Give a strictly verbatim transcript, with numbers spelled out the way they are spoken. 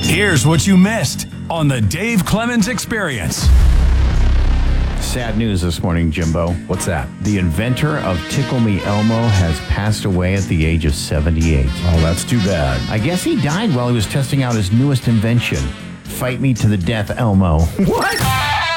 Here's what you missed on the Dave Clemens Experience. Sad news this morning, Jimbo. What's that? The inventor of Tickle Me Elmo has passed away at the age of seventy-eight. Oh, that's too bad. I guess he died while he was testing out his newest invention, Fight Me to the Death Elmo. What?